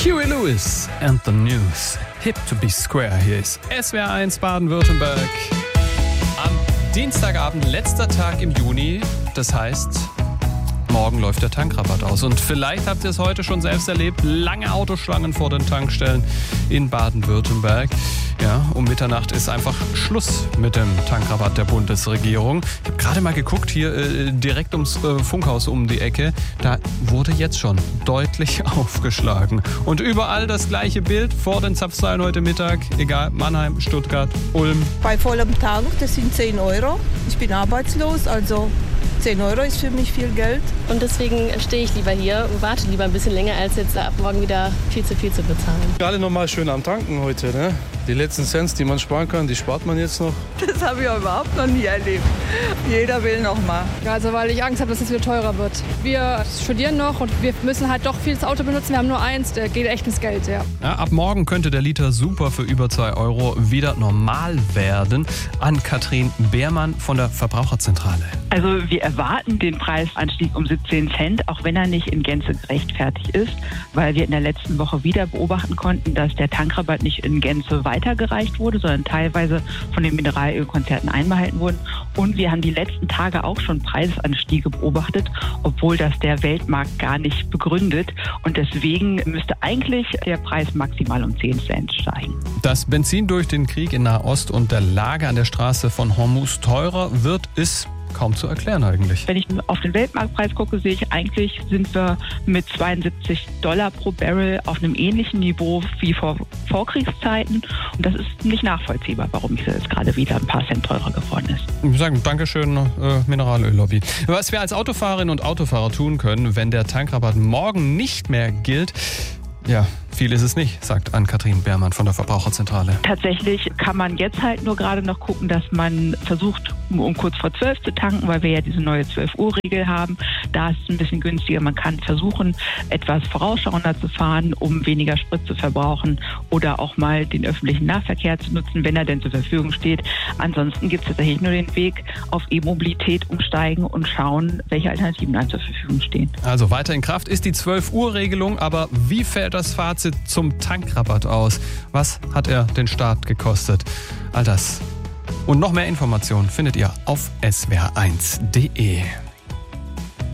Huey Lewis and the News. Hip to be square. Hier ist SWR 1 Baden-Württemberg. Am Dienstagabend, letzter Tag im Juni. Das heißt, morgen läuft der Tankrabatt aus. Und vielleicht habt ihr es heute schon selbst erlebt. Lange Autoschlangen vor den Tankstellen in Baden-Württemberg. Ja, um Mitternacht ist einfach Schluss mit dem Tankrabatt der Bundesregierung. Ich habe gerade mal geguckt, hier direkt ums Funkhaus um die Ecke. Da wurde jetzt schon deutlich aufgeschlagen. Und überall das gleiche Bild vor den Zapfsäulen heute Mittag. Egal, Mannheim, Stuttgart, Ulm. Bei vollem Tank, das sind 10 €. Ich bin arbeitslos, also 10 € ist für mich viel Geld. Und deswegen stehe ich lieber hier und warte lieber ein bisschen länger, als jetzt ab morgen wieder viel zu bezahlen. Alle nochmal schön am Tanken heute, ne? Die letzten Cents, die man sparen kann, die spart man jetzt noch. Das habe ich auch überhaupt noch nie erlebt. Jeder will noch mal. Ja, also weil ich Angst habe, dass es wieder teurer wird. Wir studieren noch und wir müssen halt doch viel das Auto benutzen. Wir haben nur eins, der geht echt ins Geld, ja. Ja, ab morgen könnte der Liter Super für über 2 € wieder normal werden. Ann-Kathrin Beermann von der Verbraucherzentrale. Also wir erwarten den Preisanstieg um 17 Cent, auch wenn er nicht in Gänze gerechtfertigt ist, weil wir in der letzten Woche wieder beobachten konnten, dass der Tankrabatt nicht in Gänze weitergereicht wurde, sondern teilweise von den Mineralölkonzernen einbehalten wurden. Und wir haben die letzten Tage auch schon Preisanstiege beobachtet, obwohl das der Weltmarkt gar nicht begründet. Und deswegen müsste eigentlich der Preis maximal um 10 Cent steigen. Dass Benzin durch den Krieg in Nahost und der Lage an der Straße von Hormuz teurer wird, ist kaum zu erklären eigentlich. Wenn ich auf den Weltmarktpreis gucke, sehe ich eigentlich, sind wir mit $72 pro Barrel auf einem ähnlichen Niveau wie vor Vorkriegszeiten. Und das ist nicht nachvollziehbar, warum es jetzt gerade wieder ein paar Cent teurer geworden ist. Ich sage Dankeschön, Mineralöllobby. Was wir als Autofahrerinnen und Autofahrer tun können, wenn der Tankrabatt morgen nicht mehr gilt, ja, viel ist es nicht, sagt Ann-Kathrin Beermann von der Verbraucherzentrale. Tatsächlich kann man jetzt halt nur gerade noch gucken, dass man versucht, um kurz vor 12 zu tanken, weil wir ja diese neue 12-Uhr-Regel haben. Da ist es ein bisschen günstiger. Man kann versuchen, etwas vorausschauender zu fahren, um weniger Sprit zu verbrauchen oder auch mal den öffentlichen Nahverkehr zu nutzen, wenn er denn zur Verfügung steht. Ansonsten gibt es tatsächlich nur den Weg auf E-Mobilität umsteigen und schauen, welche Alternativen dann zur Verfügung stehen. Also weiter in Kraft ist die 12-Uhr-Regelung, aber wie fällt das Fazit zum Tankrabatt aus? Was hat er den Staat gekostet? All das und noch mehr Informationen findet ihr auf swr1.de.